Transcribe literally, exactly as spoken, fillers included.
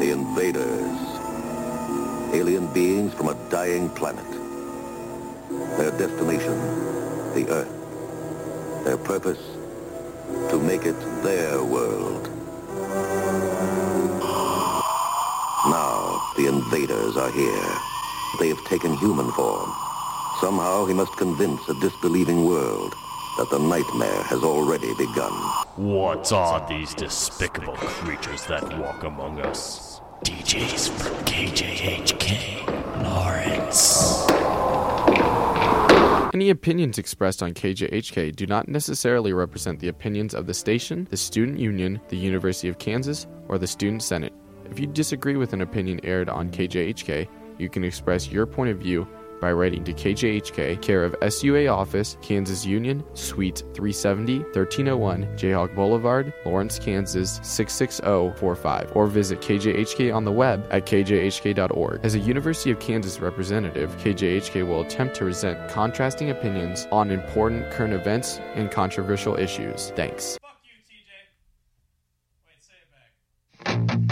The invaders. Alien beings from a dying planet. Their destination, the Earth. Their purpose, to make it their world. Now, the invaders are here. They have taken human form. Somehow he must convince a disbelieving world that the nightmare has already begun. What are these despicable creatures that walk among us? D Js from K J H K, Lawrence. Any opinions expressed on K J H K do not necessarily represent the opinions of the station, the Student Union, the University of Kansas, or the Student Senate. If you disagree with an opinion aired on K J H K, you can express your point of view by writing to K J H K, care of S U A Office, Kansas Union, Suite three seventy, thirteen oh one, Jayhawk Boulevard, Lawrence, Kansas six six zero four five, or visit K J H K on the web at k j h k dot org. As a University of Kansas representative, K J H K will attempt to present contrasting opinions on important current events and controversial issues. Thanks. Fuck you, T J. Wait, say it back.